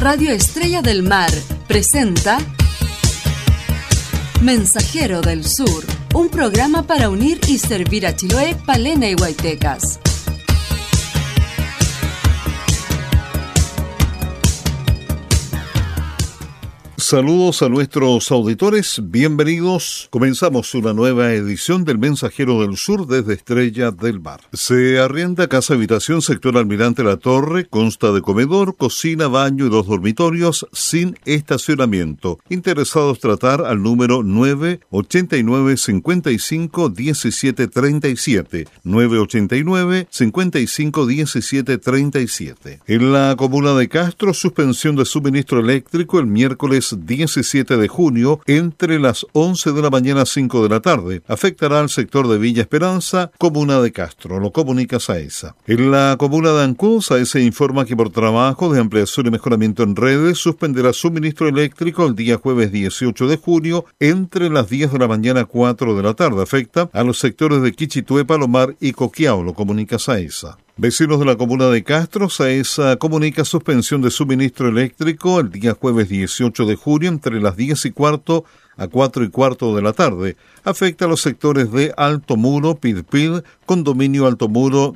Radio Estrella del Mar presenta Mensajero del Sur, un programa para unir y servir a Chiloé, Palena y Huaytecas. Saludos a nuestros auditores, bienvenidos. Comenzamos una nueva edición del Mensajero del Sur desde Estrella del Mar. Se arrienda casa habitación sector Almirante La Torre, consta de comedor, cocina, baño y 2 dormitorios sin estacionamiento. Interesados tratar al número 989 55 17 37, 989 55 17 37. En la comuna de Castro, suspensión de suministro eléctrico el miércoles 17 de junio entre las 11 de la mañana a 5 de la tarde. Afectará al sector de Villa Esperanza, comuna de Castro. Lo comunica SAESA. En la comuna de Ancud, SAESA informa que por trabajo de ampliación y mejoramiento en redes suspenderá suministro eléctrico el día jueves 18 de junio entre las 10 de la mañana a 4 de la tarde. Afecta a los sectores de Quichitué, Palomar y Coquiao. Lo comunica SAESA. Vecinos de la comuna de Castro, SAESA comunica suspensión de suministro eléctrico el día jueves 18 de junio entre las 10 y cuarto a 4 y cuarto de la tarde. Afecta a los sectores de Alto Muro, Pirpil, Condominio Alto Muro,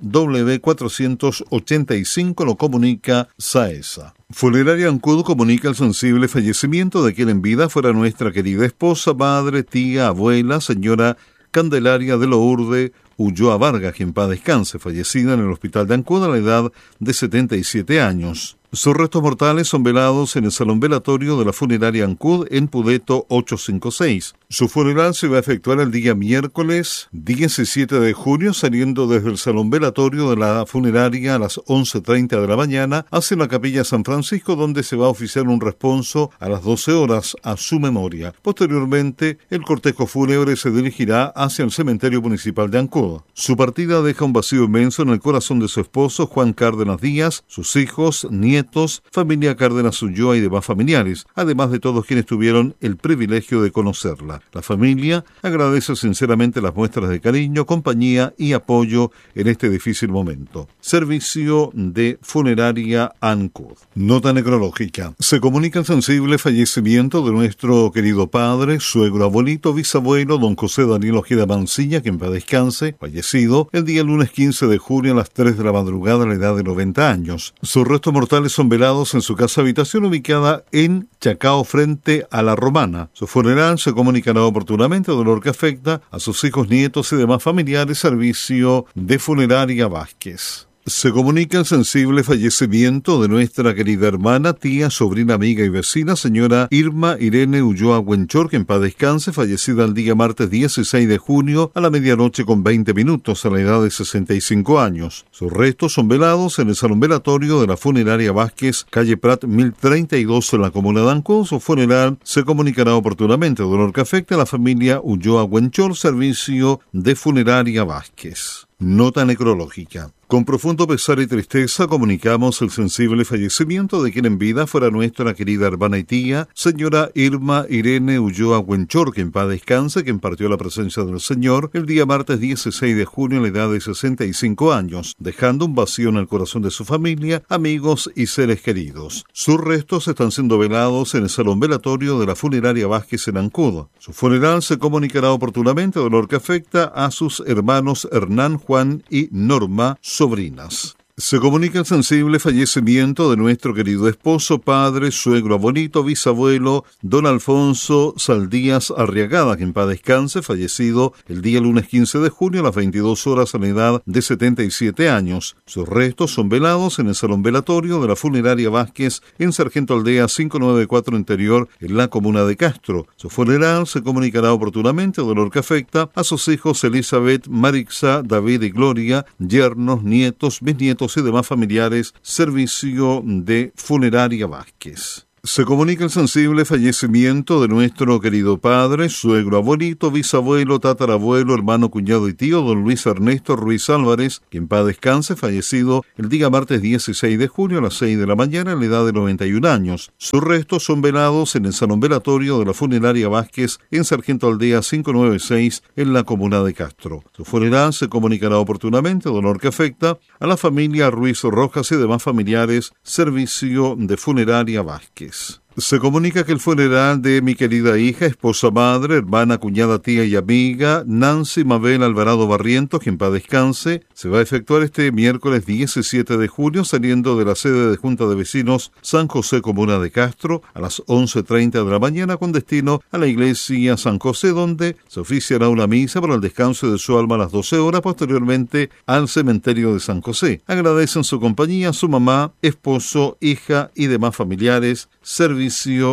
W485, lo comunica SAESA. Funeraria Ancud comunica el sensible fallecimiento de quien en vida fuera nuestra querida esposa, madre, tía, abuela, señora Candelaria de Lourde Ulloa Vargas, quien en paz descanse, fallecida en el hospital de Ancud a la edad de 77 años. Sus restos mortales son velados en el salón velatorio de la funeraria Ancud en Pudeto 856. Su funeral se va a efectuar el día miércoles 17 de junio, saliendo desde el salón velatorio de la funeraria a las 11:30 de la mañana hacia la capilla San Francisco, donde se va a oficiar un responso a las 12 horas a su memoria. Posteriormente, el cortejo fúnebre se dirigirá hacia el cementerio municipal de Ancud. Su partida deja un vacío inmenso en el corazón de su esposo, Juan Cárdenas Díaz, sus hijos, nietos, familia Cárdenas Ulloa y demás familiares, además de todos quienes tuvieron el privilegio de conocerla. La familia agradece sinceramente las muestras de cariño, compañía y apoyo en este difícil momento. Servicio de Funeraria Ancud. Nota necrológica. Se comunica el sensible fallecimiento de nuestro querido padre, suegro, abuelito, bisabuelo, don José Daniel Ojeda Mancilla, que en paz descanse, fallecido el día lunes 15 de junio a las 3 de la madrugada a la edad de 90 años. Sus restos mortales son velados en su casa habitación ubicada en Chacao frente a La Romana. Su funeral se comunicará oportunamente, dolor que afecta a sus hijos, nietos y demás familiares. Servicio de Funeraria Vázquez. Se comunica el sensible fallecimiento de nuestra querida hermana, tía, sobrina, amiga y vecina, señora Irma Irene Ulloa Huenchor, que en paz descanse, fallecida el día martes 16 de junio a la medianoche con 20 minutos a la edad de 65 años. Sus restos son velados en el salón velatorio de la funeraria Vázquez, calle Prat 1032 en la comuna de Ancud. Su funeral se comunicará oportunamente, dolor que afecta a la familia Ulloa Huenchor. Servicio de Funeraria Vázquez. Nota necrológica. Con profundo pesar y tristeza comunicamos el sensible fallecimiento de quien en vida fuera nuestra querida hermana y tía, señora Irma Irene Ulloa Huenchor, que en paz descanse, quien partió a la presencia del Señor el día martes 16 de junio a la edad de 65 años, dejando un vacío en el corazón de su familia, amigos y seres queridos. Sus restos están siendo velados en el salón velatorio de la funeraria Vázquez en Ancud. Su funeral se comunicará oportunamente, dolor que afecta a sus hermanos Hernán, Juan y Norma, sobrinas. Se comunica el sensible fallecimiento de nuestro querido esposo, padre, suegro, abuelito, bisabuelo, don Alfonso Saldías Arriagada, que en paz descanse, fallecido el día lunes 15 de junio a las 22 horas a la edad de 77 años. Sus restos son velados en el salón velatorio de la funeraria Vázquez en Sargento Aldea 594 Interior en la comuna de Castro. Su funeral se comunicará oportunamente, dolor que afecta a sus hijos Elizabeth, Marixa, David y Gloria, yernos, nietos, bisnietos y demás familiares. Servicio de Funeraria Vázquez. Se comunica el sensible fallecimiento de nuestro querido padre, suegro, abuelito, bisabuelo, tatarabuelo, hermano, cuñado y tío, don Luis Ernesto Ruiz Álvarez, que en paz descanse, fallecido el día martes 16 de junio a las 6 de la mañana en la edad de 91 años. Sus restos son velados en el salón velatorio de la funeraria Vázquez en Sargento Aldea 596 en la comuna de Castro. Su funeral se comunicará oportunamente, dolor que afecta a la familia Ruiz Rojas y demás familiares, servicio de funeraria Vázquez. Se comunica que el funeral de mi querida hija, esposa, madre, hermana, cuñada, tía y amiga, Nancy Mabel Alvarado Barrientos, que en paz descanse, se va a efectuar este miércoles 17 de junio saliendo de la sede de Junta de Vecinos San José, comuna de Castro, a las 11:30 de la mañana con destino a la iglesia San José, donde se oficiará una misa para el descanso de su alma a las 12 horas, posteriormente al cementerio de San José. Agradecen su compañía su mamá, esposo, hija y demás familiares. Servicio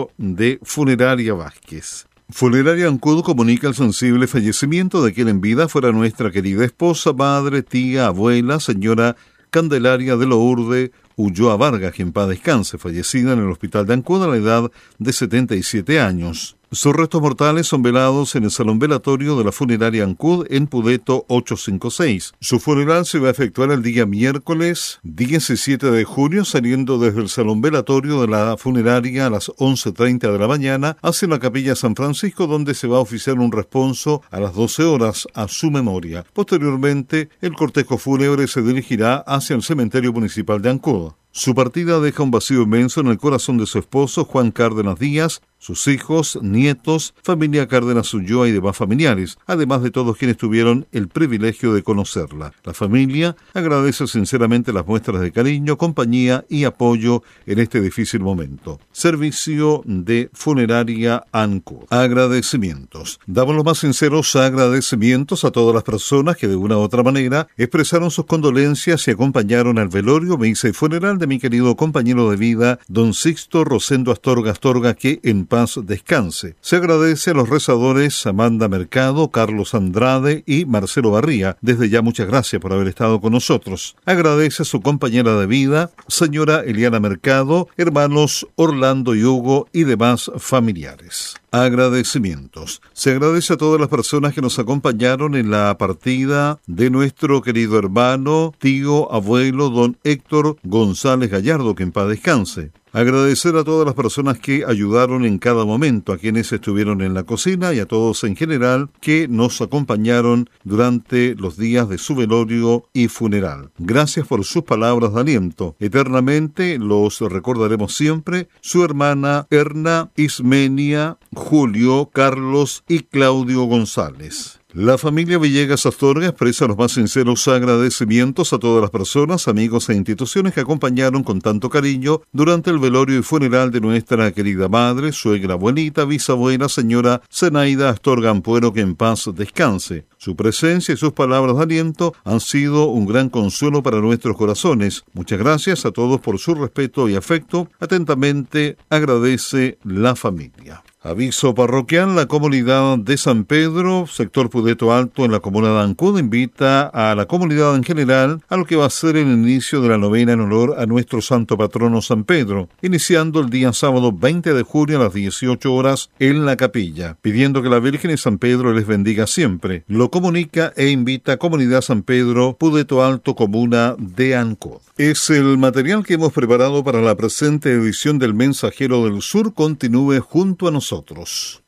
de Funeraria Vázquez. Funeraria Ancud comunica el sensible fallecimiento de quien en vida fuera nuestra querida esposa, madre, tía, abuela, señora Candelaria de Lourdes Ulloa Vargas, que en paz descanse, fallecida en el hospital de Ancud a la edad de 77 años. Sus restos mortales son velados en el salón velatorio de la funeraria Ancud en Pudeto 856. Su funeral se va a efectuar el día miércoles 17 de junio saliendo desde el salón velatorio de la funeraria a las 11:30 de la mañana hacia la capilla San Francisco, donde se va a oficiar un responso a las 12 horas a su memoria. Posteriormente, el cortejo fúnebre se dirigirá hacia el cementerio municipal de Ancud. Su partida deja un vacío inmenso en el corazón de su esposo, Juan Cárdenas Díaz, sus hijos, nietos, familia Cárdenas Ulloa y demás familiares, además de todos quienes tuvieron el privilegio de conocerla. La familia agradece sinceramente las muestras de cariño, compañía y apoyo en este difícil momento. Servicio de Funeraria Ancud. Agradecimientos. Damos los más sinceros agradecimientos a todas las personas que de una u otra manera expresaron sus condolencias y acompañaron al velorio, misa y funeral de mi querido compañero de vida, don Sixto Rosendo Astorga, que en paz descanse. Se agradece a los rezadores Amanda Mercado, Carlos Andrade y Marcelo Barría. Desde ya muchas gracias por haber estado con nosotros. Agradece a su compañera de vida, señora Eliana Mercado, hermanos Orlando y Hugo y demás familiares. Agradecimientos. Se agradece a todas las personas que nos acompañaron en la partida de nuestro querido hermano, tío, abuelo, don Héctor González Gallardo, que en paz descanse. Agradecer a todas las personas que ayudaron en cada momento, a quienes estuvieron en la cocina y a todos en general que nos acompañaron durante los días de su velorio y funeral. Gracias por sus palabras de aliento. Eternamente los recordaremos siempre, su hermana Erna, Ismenia, Julio, Carlos y Claudio González. La familia Villegas Astorga expresa los más sinceros agradecimientos a todas las personas, amigos e instituciones que acompañaron con tanto cariño durante el velorio y funeral de nuestra querida madre, suegra, abuelita, bisabuela, señora Zenaida Astorga Ampuero, que en paz descanse. Su presencia y sus palabras de aliento han sido un gran consuelo para nuestros corazones. Muchas gracias a todos por su respeto y afecto. Atentamente agradece la familia. Aviso parroquial: la comunidad de San Pedro, sector Pudeto Alto en la comuna de Ancud, invita a la comunidad en general a lo que va a ser el inicio de la novena en honor a nuestro santo patrono San Pedro, iniciando el día sábado 20 de junio a las 18 horas en la capilla, pidiendo que la Virgen y San Pedro les bendiga siempre. Lo comunica e invita a Comunidad San Pedro, Pudeto Alto, comuna de Ancud. Es el material que hemos preparado para la presente edición del Mensajero del Sur. Continúe junto a nosotros.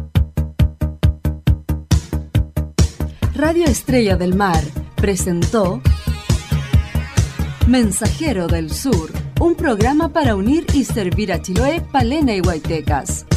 Radio Estrella del Mar presentó Mensajero del Sur, un programa para unir y servir a Chiloé, Palena y Huaytecas.